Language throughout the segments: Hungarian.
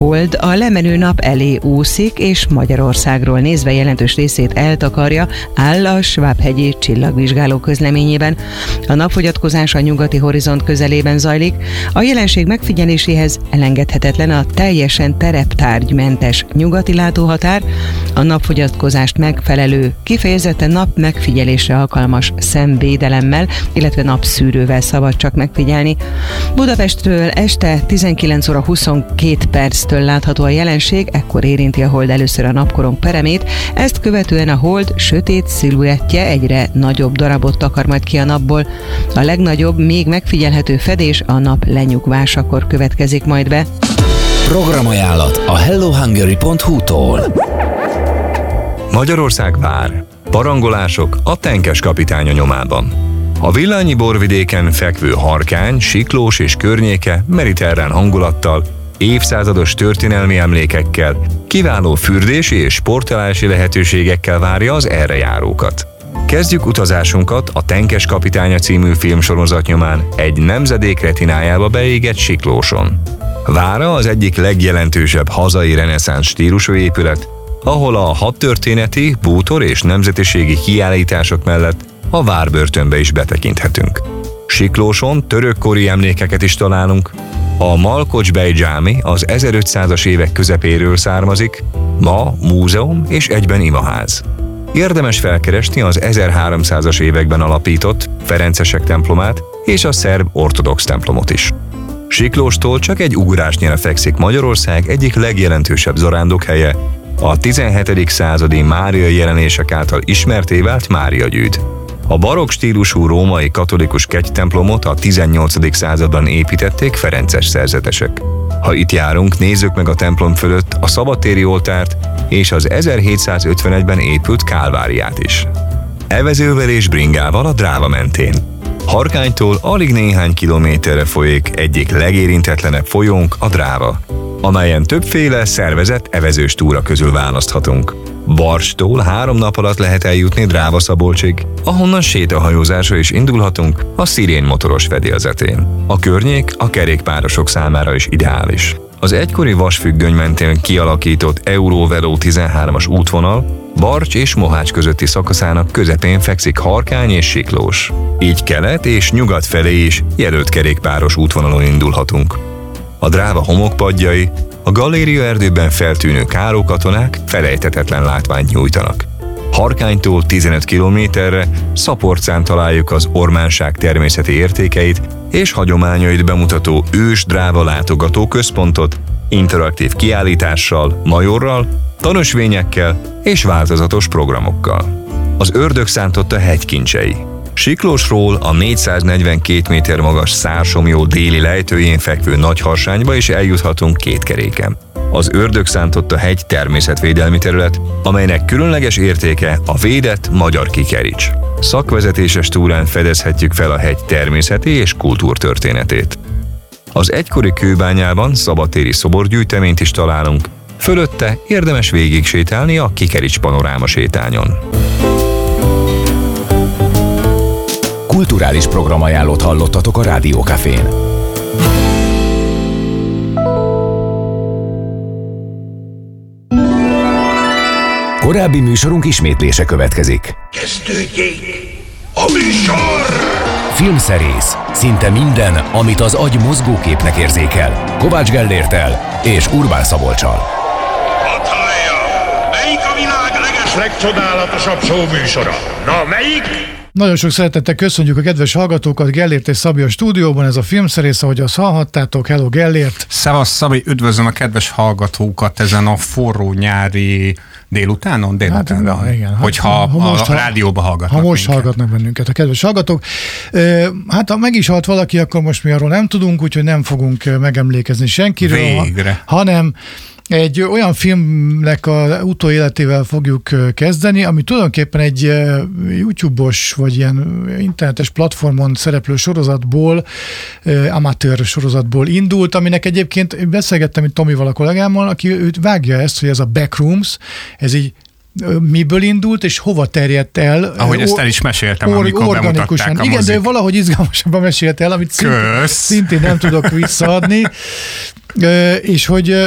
Hold a lemenő nap elé úszik, és Magyarországról nézve jelentős részét eltakarja, áll a Svábhegyi csillagvizsgáló közleményében. A napfogyatkozás a nyugati horizont közelében zajlik. A jelenség megfigyeléséhez elengedhetetlen a teljesen tereptárgymentes nyugati látóhatár, a napfogyatkozást megfelelő, kifejezetten nap megfigyelésre alkalmas szemvédelemmel, illetve napszűrővel szabad csak megfigyelni. Budapestről este 19 óra 22 perctől látható a jelenség, ekkor érinti a hold először a napkorong peremét, ezt követően a hold sötét sziluettje egyre nagyobb darabot takar majd ki a napból. A legnagyobb, még megfigyelhető fedés a nap lenyugvásakor következik majd be. Programajánlat a hellohungary.hu-tól. Magyarország vár. Barangolások a Tenkes kapitánya nyomában. A Villányi borvidéken fekvő Harkány, Siklós és környéke mediterrán hangulattal, évszázados történelmi emlékekkel, kiváló fürdési és sportolási lehetőségekkel várja az erre járókat. Kezdjük utazásunkat a Tenkes kapitánya című filmsorozat nyomán egy nemzedék retinájába beégett Siklóson. Vára az egyik legjelentősebb hazai reneszánsz stílusú épület, ahol a hadtörténeti, bútor és nemzetiségi kiállítások mellett a várbörtönbe is betekinthetünk. Siklóson törökkori emlékeket is találunk. A Malkocs Bey dzsámi az 1500-as évek közepéről származik, ma múzeum és egyben imaház. Érdemes felkeresni az 1300-as években alapított Ferencesek templomát és a szerb ortodox templomot is. Siklóstól csak egy ugrásnyira fekszik Magyarország egyik legjelentősebb zarándokhelye, a 17. századi máriai jelenések által ismertté vált Mária-gyűjt. A barokk stílusú római katolikus kegytemplomot a 18. században építették ferences szerzetesek. Ha itt járunk, nézzük meg a templom fölött a szabadtéri oltárt és az 1751-ben épült kálváriát is. Evezővel és bringával a Dráva mentén. Harkánytól alig néhány kilométerre folyik egyik legérintetlenebb folyónk, a Dráva, amelyen többféle szervezett evezős túra közül választhatunk. Barcstól 3 nap alatt lehet eljutni Dráva-Szabolcsig, ahonnan sétahajózásra is indulhatunk a Szirén motoros fedélzetén. A környék a kerékpárosok számára is ideális. Az egykori vasfüggöny mentén kialakított Eurovelo 13-as útvonal Barcs és Mohács közötti szakaszának közepén fekszik Harkány és Siklós. Így kelet és nyugat felé is jelölt kerékpáros útvonalon indulhatunk. A Dráva homokpadjai, a Galéria erdőben feltűnő kárókatonák felejthetetlen látványt nyújtanak. Harkánytól 15 kilométerre Szaporcán találjuk az ormánság természeti értékeit és hagyományait bemutató ős Dráva látogató központot, interaktív kiállítással, majorral, tanösvényekkel és változatos programokkal. Az ördög szántotta hegykincsei. Siklósról a 442 méter magas Szársomjó déli lejtőjén fekvő Nagyharsányba is eljuthatunk 2 keréken. Az ördög szántotta hegy természetvédelmi terület, amelynek különleges értéke a védett magyar kikerics. Szakvezetéses túrán fedezhetjük fel a hegy természeti és kultúrtörténetét. Az egykori kőbányában szabadtéri szoborgyűjteményt is találunk, fölötte érdemes végig sétálni a Kikerics panoráma sétányon. Kulturális programajánlót hallottatok a Rádió Cafén. Korábbi műsorunk ismétlése következik. Kezdődjék a műsor! Filmszerész. Szinte minden, amit az agy mozgóképnek érzékel. Kovács Gellérttel és Urbán Szabolccsal. Hadd hallja! Melyik a világ legcsodálatosabb showműsora? Na, melyik? Nagyon sok szeretettel köszönjük a kedves hallgatókat, Gellért és Szabi a stúdióban, ez a Filmszerész, ahogy azt hallhattátok. Hello Gellért! Szevasz Szabi, üdvözlöm a kedves hallgatókat ezen a forró nyári délutánon? Hát, igen. Hogyha a rádióba hallgatnak Ha most minket hallgatnak bennünket a kedves hallgatók. Hát ha meg is halt valaki, akkor most mi arról nem tudunk, úgyhogy nem fogunk megemlékezni senkiről. Végre. Hanem egy olyan filmnek a utóéletével fogjuk kezdeni, ami tulajdonképpen egy YouTube-os vagy ilyen internetes platformon szereplő sorozatból, amatőr sorozatból indult, aminek egyébként beszélgettem itt Tomival, a kollégámmal, aki őt vágja ezt, hogy ez a Backrooms, ez így miből indult, és hova terjedt el. Ahogy ezt el is meséltem, amikor bemutatták a igen, mozik. de valahogy izgalmasabban mesélt el, amit szintén nem tudok visszaadni. És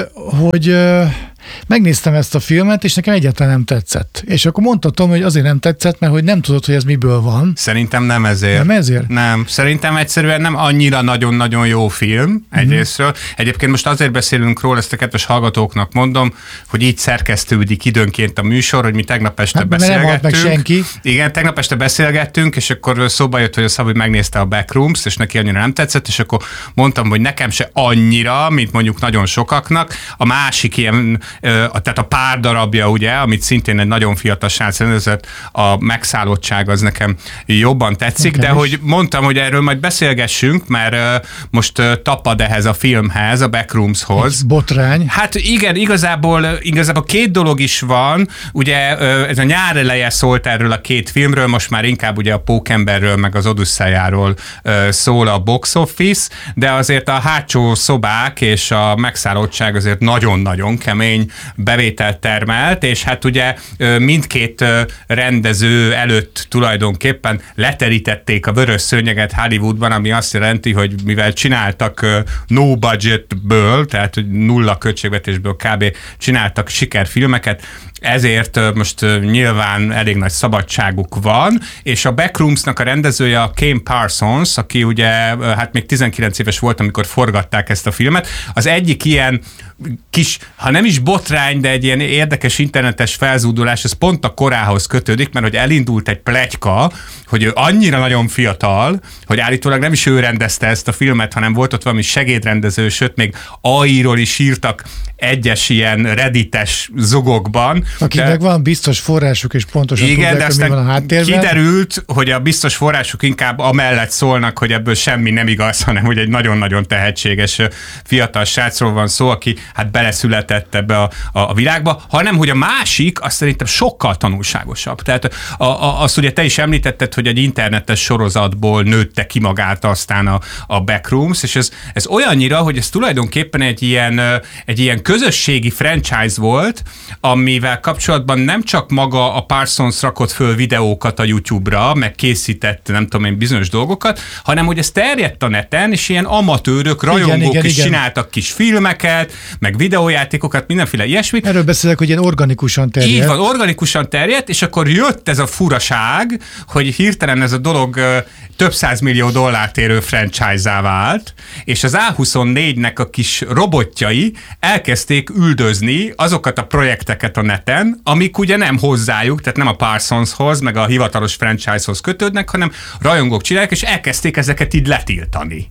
hogy megnéztem ezt a filmet, és nekem egyáltalán nem tetszett. És akkor mondhatom, hogy azért nem tetszett, mert hogy nem tudod, hogy ez miből van. Szerintem nem ezért. Nem ezért? Nem. Szerintem egyszerűen nem annyira nagyon-nagyon jó film egyrésztről. Egyébként most azért beszélünk róla, ezt a kedves hallgatóknak mondom, hogy így szerkesztődik időnként a műsor, hogy mi tegnap este beszélgettünk. Nem halt meg senki. Igen, tegnap este beszélgettünk, és akkor szóba jött, hogy a Szabi megnézte a Backrooms, és neki annyira nem tetszett, és akkor mondtam, hogy nekem se annyira, mint mondjuk nagyon sokaknak. A másik ilyen, tehát a Pár darabja, ugye, amit szintén egy nagyon fiatal srác rendezett, a Megszállottság az nekem jobban tetszik, de hogy mondtam, hogy erről majd beszélgessünk, mert most tapad ehhez a filmhez, a Backroomshoz. Botrány. Hát igen, igazából két dolog is van, ugye ez a nyár eleje szólt erről a két filmről, most már inkább ugye a Pókemberről, meg az Odüsszejáról szól a box office, de azért a Hátsó szobák és a Megszállottság azért nagyon-nagyon kemény bevételt termelt, és hát ugye mindkét rendező előtt tulajdonképpen leterítették a vörös szőnyeget Hollywoodban, ami azt jelenti, hogy mivel csináltak no budgetből, tehát nulla költségvetésből kb. Csináltak sikerfilmeket, ezért most nyilván elég nagy szabadságuk van, és a Backroomsnak a rendezője a Kane Parsons, aki ugye hát még 19 éves volt, amikor forgatták ezt a filmet. Az egyik ilyen kis, ha nem is botrány, de egy ilyen érdekes internetes felzúdulás, ez pont a korához kötődik, mert hogy elindult egy pletyka, hogy ő annyira nagyon fiatal, hogy állítólag nem is ő rendezte ezt a filmet, hanem volt ott valami segédrendező, sőt még AI-ról is írtak egyes ilyen reddites zugokban. Akiknek van biztos forrásuk, és pontosan igen, tudják, hogy mi van a háttérben. Kiderült, hogy a biztos források inkább amellett szólnak, hogy ebből semmi nem igaz, hanem hogy egy nagyon-nagyon tehetséges fiatal srácról van szó, aki hát beleszületett ebbe a világba, hanem hogy a másik, azt szerintem sokkal tanulságosabb. Tehát azt ugye te is említetted, hogy egy internetes sorozatból nőtte ki magát aztán a Backrooms, és ez olyannyira, hogy ez tulajdonképpen egy ilyen közösségi franchise volt, amivel kapcsolatban nem csak maga a Parsons rakott föl videókat a YouTube-ra, meg készített nem tudom én bizonyos dolgokat, hanem hogy ez terjedt a neten, és ilyen amatőrök, rajongók is csináltak kis filmeket, meg videójátékokat, mindenféle ilyesmit. Erről beszélek, hogy ilyen organikusan terjedt. Így van, organikusan terjedt, és akkor jött ez a furaság, hogy hirtelen ez a dolog több $100 millió érő franchise-á vált, és az A24-nek a kis robotjai elkezdték üldözni azokat a projekteket a neten, amik ugye nem hozzájuk, tehát nem a Parsonshoz, meg a hivatalos franchise-hoz kötődnek, hanem rajongók csinálják, és elkezdték ezeket így letiltani.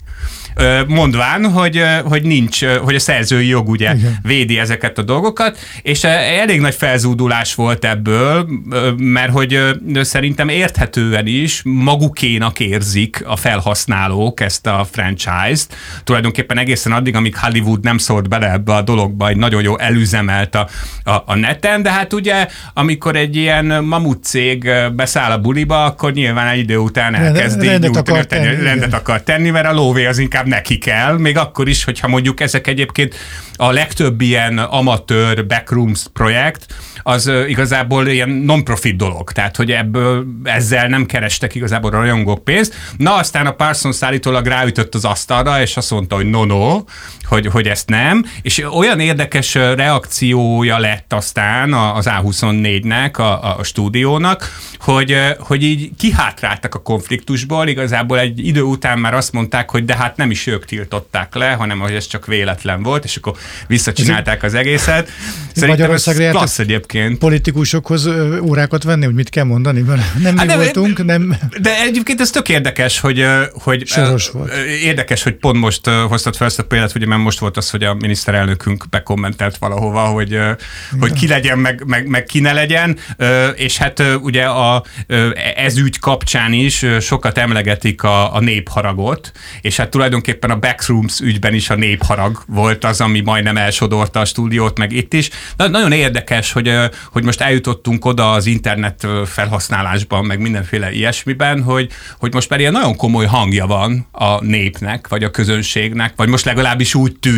Mondván, hogy nincs, hogy a szerzői jog ugye védi ezeket a dolgokat, és elég nagy felzúdulás volt ebből, mert hogy szerintem érthetően is magukénak érzik a felhasználók ezt a franchise-t. Tulajdonképpen egészen addig, amíg Hollywood nem szólt bele ebbe a dologba, egy nagyon jó elüzemelt a neten, de hát ugye, amikor egy ilyen mamut cég beszáll a buliba, akkor nyilván egy idő után elkezdi rendet akar tenni, mert a lóvé az inkább neki kell, még akkor is, hogyha mondjuk ezek egyébként a legtöbb ilyen amatőr Backrooms projekt, az igazából ilyen non-profit dolog, tehát hogy ezzel nem kerestek igazából a rajongók pénzt. Na aztán a Parsons állítólag ráütött az asztalra, és azt mondta, hogy no, hogy ezt nem, és olyan érdekes reakciója lett aztán az A24-nek, a stúdiónak, hogy így kihátráltak a konfliktusból, igazából egy idő után már azt mondták, hogy de hát nem is ők tiltották le, hanem hogy ez csak véletlen volt, és akkor visszacsinálták az egészet. Szerintem ez klassz egyébként. Politikusokhoz órákat venni, hogy mit kell mondani, mert nem mi voltunk, nem... De egyébként ez tök érdekes, hogy soros volt. Érdekes, hogy pont most hoztad fel ezt a példát, ugye, mert most volt az, hogy a miniszterelnökünk bekommentelt valahova, hogy ki legyen, meg ki ne legyen, és hát ugye ez ügy kapcsán is sokat emlegetik a népharagot, és hát tulajdonképpen a Backrooms ügyben is a népharag volt az, ami majdnem elsodorta a stúdiót, meg itt is. De nagyon érdekes, hogy most eljutottunk oda az internet felhasználásban, meg mindenféle ilyesmiben, hogy most már ilyen nagyon komoly hangja van a népnek, vagy a közönségnek, vagy most legalábbis úgy tűnik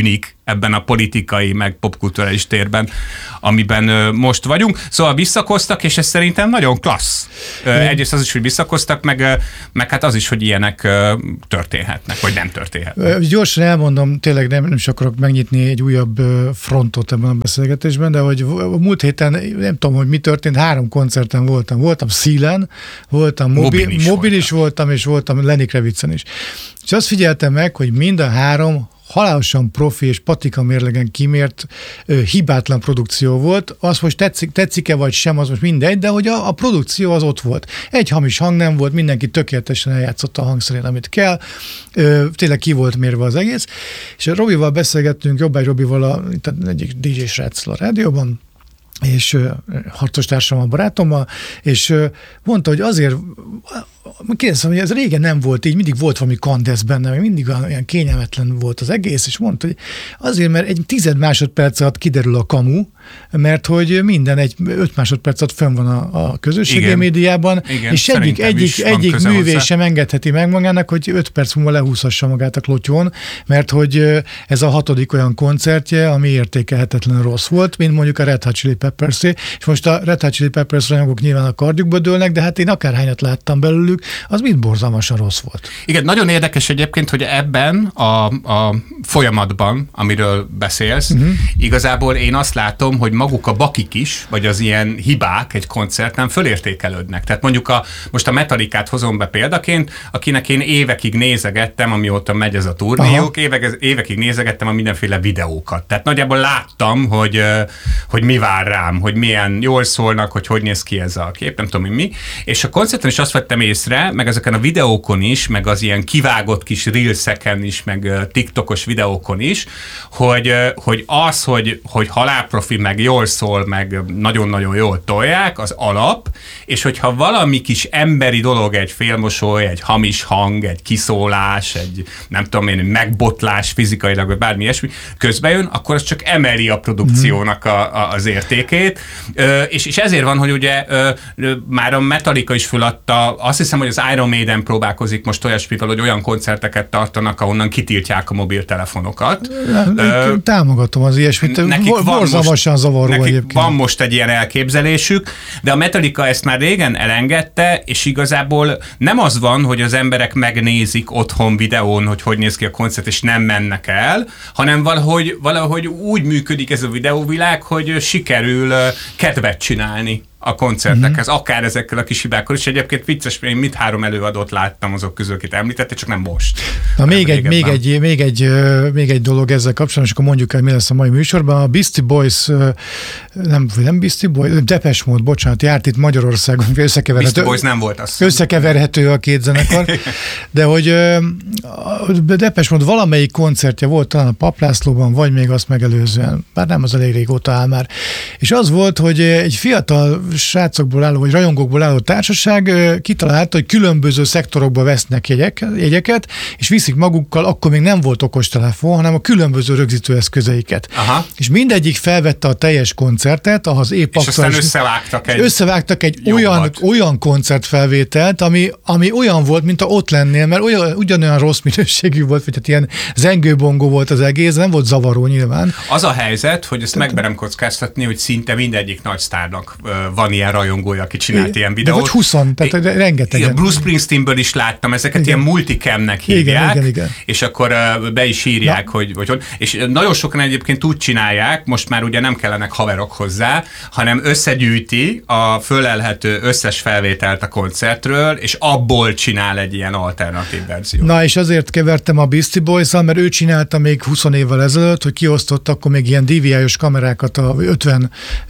ebben a politikai, meg popkulturális térben, amiben most vagyunk. Szóval visszakoztak, és ez szerintem nagyon klassz. Egyrészt az is, hogy visszakoztak, meg hát az is, hogy ilyenek történhetnek, vagy nem történhetnek. Gyorsan elmondom, tényleg nem is akarok megnyitni egy újabb frontot ebben a beszélgetésben, de hogy múlt héten, nem tudom, hogy mi történt, 3 koncerten voltam. Voltam Szílen, voltam Mobilis voltam, és voltam Lenny Kravitzen is. És azt figyeltem meg, hogy mind a 3 halálosan profi és patika mérlegen kimért hibátlan produkció volt. Az most tetszik-e vagy sem, az most mindegy, de hogy a produkció az ott volt. Egy hamis hang nem volt, mindenki tökéletesen eljátszotta a hangszerén, amit kell. Tényleg ki volt mérve az egész. És a Robival beszélgettünk, Jobbágy Robival, egyik DJ sráccal a rádióban, és harcos társam a barátommal, és mondta, hogy azért kérdeztem, hogy ez régen nem volt így, mindig volt valami kandesz benne, meg mindig olyan kényelmetlen volt az egész, és mondta, hogy azért, mert egy 10 másodperc alatt kiderül a kamu, mert hogy minden egy 5 másodperc alatt fönn van a közösségi médiában, és egyik művész sem engedheti meg magának, hogy 5 perc múlva lehúzhassa magát a klotyón, mert hogy ez a 6. olyan koncertje, ami értékelhetetlen rossz volt, mint mondjuk a Red Hot Chili Peppers-é, és most a Red Hot Chili Peppers rajongók nyilván a kardjukba dőlnek, de hát én akárhányat láttam belőlük, az mind borzalmasan rossz volt. Igen, nagyon érdekes egyébként, hogy ebben a folyamatban, amiről beszélsz, igazából én azt látom, hogy maguk a bakik is, vagy az ilyen hibák egy koncerten fölértékelődnek. Tehát mondjuk most a Metallicát hozom be példaként, akinek én évekig nézegettem, amióta megy ez a turnéjuk, évekig nézegettem a mindenféle videókat. Tehát nagyjából láttam, hogy mi vár rám, hogy milyen jól szólnak, hogy néz ki ez a kép, nem tudom mi. És a koncerten is azt vettem észre, meg ezeken a videókon is, meg az ilyen kivágott kis reelseken is, meg TikTokos videókon is, hogy halálprofi, meg jól szól, meg nagyon-nagyon jól tolják, az alap, és hogyha valami kis emberi dolog, egy félmosoly, egy hamis hang, egy kiszólás, egy nem tudom én, megbotlás fizikailag, vagy bármi ilyesmi, közben jön, akkor az csak emeli a produkciónak az értékét, és ezért van, hogy ugye már a Metallica is föladta, azt hiszem, hogy az Iron Maiden próbálkozik most olyasmivel, hogy olyan koncerteket tartanak, ahonnan kitiltják a mobiltelefonokat. Támogatom az ilyesmit. Borzalmasan zavaró egyébként. Van most egy ilyen elképzelésük, de a Metallica ezt már régen elengedte, és igazából nem az van, hogy az emberek megnézik otthon videón, hogy néz ki a koncert, és nem mennek el, hanem valahogy úgy működik ez a videóvilág, hogy sikerül kedvet csinálni a koncertekhez, akár ezekkel a kis hibákkal is. Egyébként vicces, én mit 3 előadót láttam azok közül, akit említette, csak nem most. Na még egy dolog ezzel kapcsolatban, és akkor mondjuk el, mi lesz a mai műsorban. A Beastie Boys, nem Beastie Boys, Depeche Mode, bocsánat, járt itt Magyarországon, összekeverhető. Beastie Boys nem volt az. Összekeverhető a két zenekar, de hogy Depeche Mode valamelyik koncertje volt talán a Paplászlóban, vagy még azt megelőzően, bár nem, az elég régóta áll már. És az volt, hogy egy fiatal srácokból álló, vagy rajongókból álló társaság kitalálta, hogy különböző szektorokba vesznek jegyeket, és viszik magukkal, akkor még nem volt okostelefon, hanem a különböző rögzítőeszközeiket. Aha. És mindegyik felvette a teljes koncertet, ahhoz épp és aztán összevágtak egy olyan koncertfelvételt, ami olyan volt, mint ha ott lennél, mert ugyanolyan rossz minőségű volt, vagy hát ilyen zengőbongó volt az egész, nem volt zavaró nyilván. Az a helyzet, hogy ezt megmerem kockáztatni, hogy szinte mindegyik nagy sztárnak van ilyen rajongója, aki csinált ilyen videót. De vagy 20, tehát rengetegen. Bruce Springsteenből is láttam, ezeket ilyen multicamnek hívják, igen. És akkor be is írják, hogy és nagyon sokan egyébként úgy csinálják, most már ugye nem kellenek haverok hozzá, hanem összegyűjti a fölelhető összes felvételt a koncertről, és abból csinál egy ilyen alternatív verziót. Na, és azért kevertem a Beastie Boys-al, mert ő csinálta még 20 évvel ezelőtt, hogy kiosztott akkor még ilyen DVI-os kamerákat a 50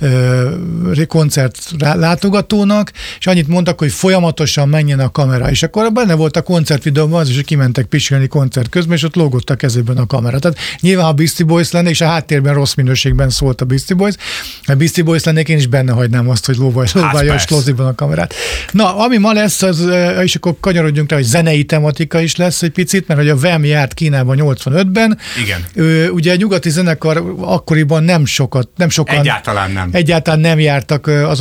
koncert látogatónak, és annyit mondtak, hogy folyamatosan menjen a kamera, és akkor benne volt a koncertvideóban az is, hogy kimentek pisilni koncert közben, és ott lógott a kezében a kamera. Tehát nyilván a Beastie Boys lenne, és a háttérben rossz minőségben szólt a Beastie Boys. A Beastie Boys lennék, én is benne hagynám azt, hogy lóválja a slóziban a kamerát. Na, ami ma lesz, az, és akkor kanyarodjunk rá, hogy zenei tematika is lesz egy picit, mert hogy a Wham járt Kínában 85-ben. Igen. Ugye a nyugati zenekar akkoriban nem sokan. Egyáltalán nem jártak azon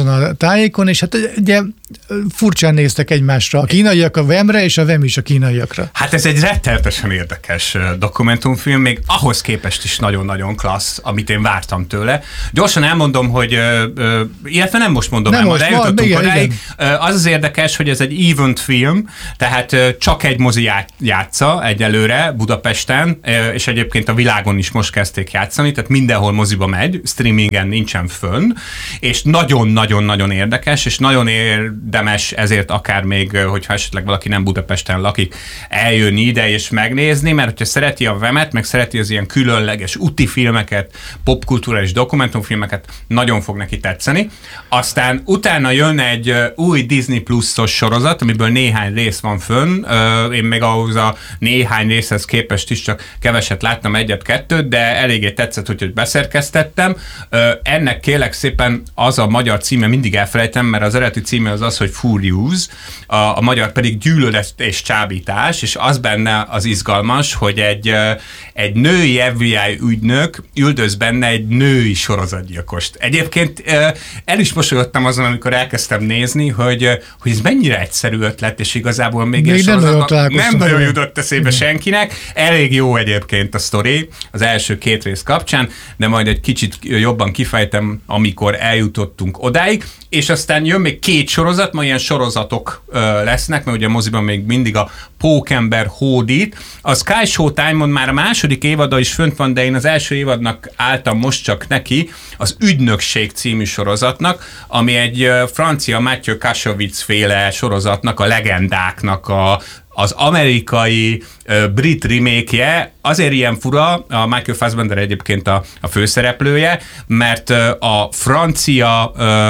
azon a tájékon, és hát ugye furcsán néztek egymásra. A kínaiak a Vemre, és a Vem is a kínaiakra. Hát ez egy rettenetesen érdekes dokumentumfilm, még ahhoz képest is nagyon-nagyon klassz, amit én vártam tőle. Gyorsan elmondom, hogy illetve nem most mondom, nem most, eljutottunk odáig. Az érdekes, hogy ez egy event film, tehát csak egy mozi játsza egyelőre Budapesten, és egyébként a világon is most kezdték játszani, tehát mindenhol moziba megy, streamingen nincsen fönn, és nagyon-nagyon-nagyon érdekes, és nagyon érdemes ezért akár még, hogyha esetleg valaki nem Budapesten lakik, eljönni ide és megnézni, mert hogyha szereti a Vemet, meg szereti az ilyen különleges úti filmeket, popkulturális dokumentumfilmeket, nagyon fog neki tetszeni. Aztán utána jön egy új Disney Plus-os sorozat, amiből néhány rész van fönn. Én még ahhoz a néhány részhez képest is csak keveset láttam, egyet-kettőt, de eléggé tetszett, hogy beszerkesztettem. Ennek kérlek szépen az a magyar címe, mindig elfelejtem, mert az eredeti címe az, hogy Furious, a magyar pedig Gyűlölet és csábítás, és az benne az izgalmas, hogy egy női FBI ügynök üldöz benne egy női sorozatgyilkost. Egyébként el is mosolyodtam azon, amikor elkezdtem nézni, hogy ez mennyire egyszerű ötlet, és igazából még ilyen sorozatban nem nagyon jutott eszébe senkinek. Elég jó egyébként a sztori az első 2 rész kapcsán, de majd egy kicsit jobban kifejtem, amikor eljutottunk odáig, és aztán jön még 2 sorozat, ma ilyen sorozatok lesznek, mert ugye a moziban még mindig a Pókember hódít. A Sky Showtime-on már a második évada is fönt van, de én az első évadnak álltam most csak neki, az Ügynökség című sorozatnak, ami egy francia Matthew Kassovitz féle sorozatnak, a legendáknak az amerikai brit remake-je. Azért ilyen fura, a Michael Fassbender egyébként a főszereplője, mert a francia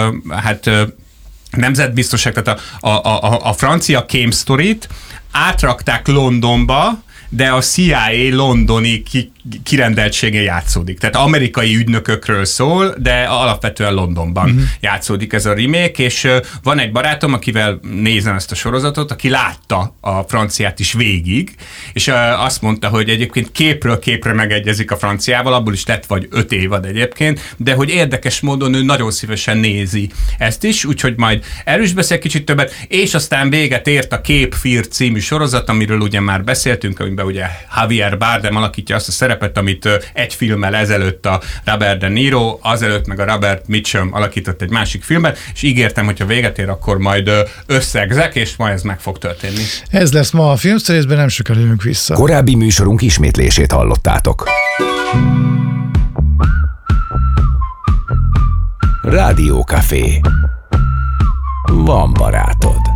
nemzetbiztonság, tehát a francia Came Story-t átrakták Londonba, de a CIA londoni kirendeltsége játszódik. Tehát amerikai ügynökökről szól, de alapvetően Londonban játszódik ez a remake, és van egy barátom, akivel nézem ezt a sorozatot, aki látta a franciát is végig, és azt mondta, hogy egyébként képről képre megegyezik a franciával, abból is lett vagy 5 évad egyébként, de hogy érdekes módon ő nagyon szívesen nézi ezt is, úgyhogy majd erről is beszél kicsit többet, és aztán véget ért a Cape Fear című sorozat, amiről ugye már beszéltünk, amiben ugye Javier Bardem alakítja azt a szerepet, amit egy filmmel ezelőtt a Robert De Niro, azelőtt meg a Robert Mitchum alakított egy másik filmben, és ígértem, hogyha véget ér, akkor majd összegzek, és majd ez meg fog történni. Ez lesz ma a Filmszerészben, nem sokára jövünk vissza. Korábbi műsorunk ismétlését hallottátok. Rádió Café. Van barátod.